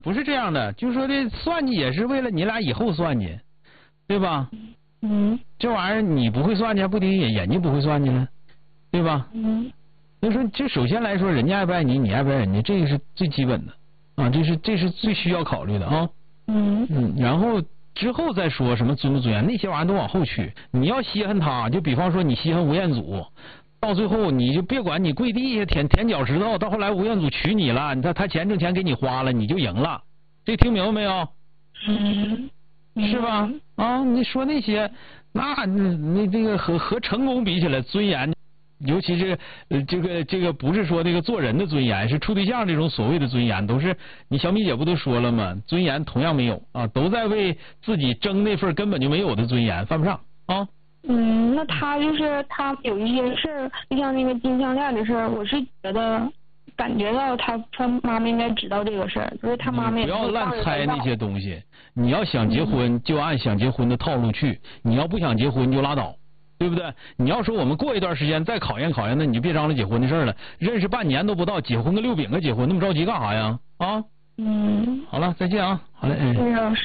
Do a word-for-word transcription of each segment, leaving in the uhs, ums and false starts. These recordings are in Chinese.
不是这样的，就是说这算计也是为了你俩以后算计，对吧？ 嗯。 这玩意儿你不会算计，还不得人人家不会算计呢，对吧？ 嗯。 所以说，这首先来说，人家爱不爱你，你爱不爱人家，这个是最基本的啊，这是这是最需要考虑的啊。 嗯。 嗯，然后之后再说什么尊不尊严，那些玩意儿都往后去。你要稀罕他，就比方说你稀罕吴彦祖。到最后你就别管你跪地下舔舔脚趾头，到后来吴彦祖娶你了，他他钱挣钱给你花了，你就赢了，这听明白没有？ 嗯， 是吧？啊，你说那些，那那那这个和和成功比起来，尊严，尤其是呃这个这个不是说这个做人的尊严，是处对象这种所谓的尊严，都是你小米姐不都说了吗？尊严同样没有啊，都在为自己争那份根本就没有的尊严，犯不上啊。 嗯，那他就是他有一些事儿，就像那个金项链的事儿，我是觉得感觉到他他妈妈应该知道这个事儿，就是他妈妈也不要乱猜那些东西。你要想结婚，就按想结婚的套路去；你要不想结婚，就拉倒，对不对？你要说我们过一段时间再考验考验，那你就别张罗结婚的事了。认识半年都不到，结婚个六饼个结婚，那么着急干啥呀？啊？ 嗯。 好了，再见啊！好嘞，哎。 谢谢老师。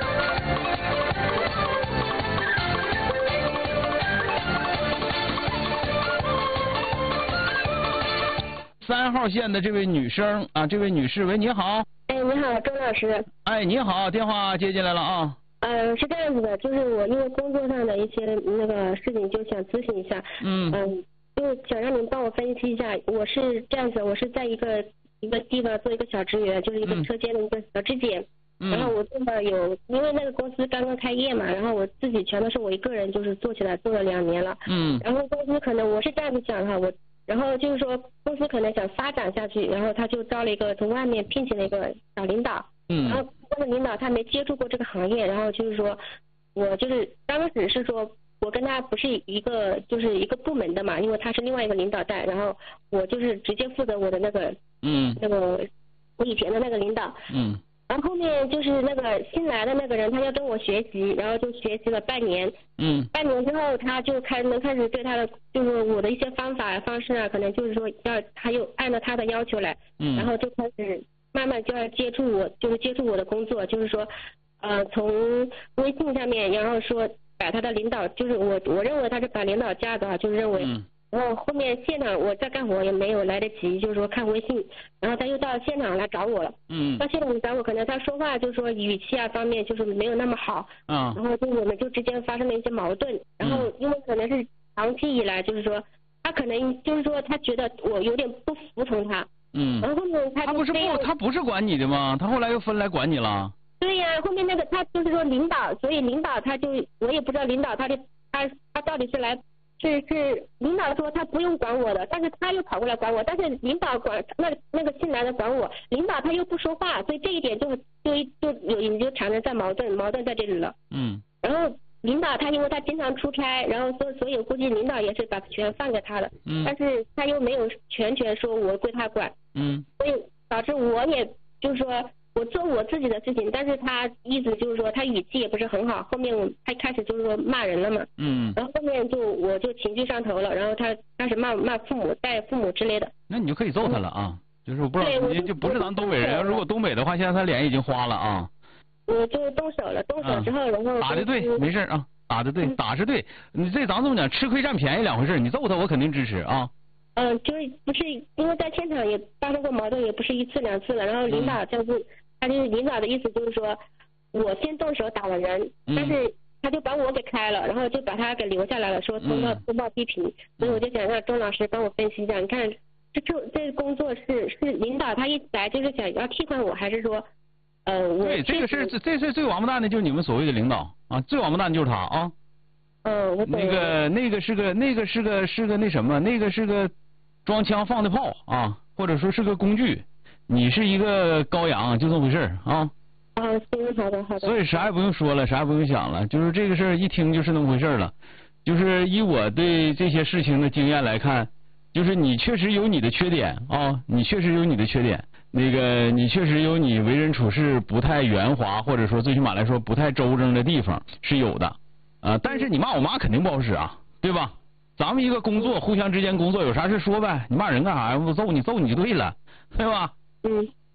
三号线的这位女生啊，这位女士，喂，你好。 哎，你好，周老师。 哎，你好，电话接进来了啊。 呃，是这样子的，就是我因为工作上的一些那个事情，就想咨询一下。 嗯。 嗯，就想让您帮我分析一下。我是这样子，我是在一个一个地方做一个小职员，就是一个车间的一个小质检。嗯。然后我做了有，因为那个公司刚刚开业嘛，然后我自己全都是我一个人，就是做起来做了两年了。 嗯。 然后公司可能我是这样子想哈，我。然后就是说，公司可能想发展下去，然后他就招了一个从外面聘请了一个小领导。 嗯。 然后这个领导他没接触过这个行业，然后就是说，我就是当时是说我跟他不是一个就是一个部门的嘛，因为他是另外一个领导带，然后我就是直接负责我的那个嗯那个我以前的那个领导。 嗯。 然后后面就是那个新来的那个人，他要跟我学习，然后就学习了半年。 嗯。 半年之后，他就开能开始对他的就是我的一些方法方式啊，可能就是说要他又按照他的要求来。 嗯。 然后就开始慢慢就要接触我，就是接触我的工作，就是说呃从微信上面，然后说把他的领导，就是我我认为他是把领导加的，就是认为。 嗯。 然后后面现场我在干活也没有来得及，就是说看微信，然后他又到现场来找我了。 嗯。 到现场找我，可能他说话就是说语气啊方面就是没有那么好。 啊。 然后就我们就之间发生了一些矛盾，然后因为可能是长期以来就是说他可能就是说他觉得我有点不服从他。 嗯。 然后后面他他不是不他不是管你的吗？他后来又分来管你了。 对呀、啊，后面那个他就是说领导，所以领导他就我也不知道领导他的他他到底是来。是是，领导说他不用管我的，但是他又跑过来管我，但是领导管那那个新来的管我，领导他又不说话，所以这一点就就就有你就产生在矛盾，矛盾在这里了。 嗯。 然后领导他因为他经常出差，然后所所以估计领导也是把权放给他了。 嗯。 但是他又没有全权说我归他管。 嗯。 所以导致我也就是说。我做我自己的事情，但是他意思就是说他语气也不是很好，后面他开始就是说骂人了嘛。 嗯。 然后后面就我就情绪上头了，然后他开始骂骂父母、带父母之类的。 那你就可以揍他了啊！就是我不知道，你就不是咱东北人，如果东北的话，现在他脸已经花了啊。 我就动手了，动手之后，然后打的对，没事啊，打的对，打是对。你这咱这么讲，吃亏占便宜两回事，你揍他我肯定支持啊。 嗯，就是不是因为在现场也发生过矛盾，也不是一次两次了，然后领导就是。他就是领导的意思就是说，我先动手打了人， 嗯、 但是他就把我给开了，然后就把他给留下来了，说通报通报批评，所以我就想让钟老师帮我分析一下，你看这这这个工作是是领导他一来就是想要替换我，还是说呃我对这个是这这是最王八蛋的，就是你们所谓的领导啊，最王八蛋就是他啊。 嗯，我那个那个是个那个是个是个那什么，那个是个装枪放的炮啊，或者说是个工具。你是一个羔羊，就这么回事啊。 啊，行，好的，好的。 所以啥也不用说了，啥也不用想了，就是这个事儿一听就是那么回事了。就是以我对这些事情的经验来看，就是你确实有你的缺点啊，你确实有你的缺点。那个你确实有你为人处事不太圆滑，或者说最起码来说不太周正的地方是有的啊。但是你骂我妈肯定不好使啊，对吧？咱们一个工作，互相之间工作有啥事说呗，你骂人干啥呀？我揍你，揍你就对了，对吧？ 嗯，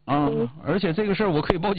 啊，而且这个事儿我可以报警。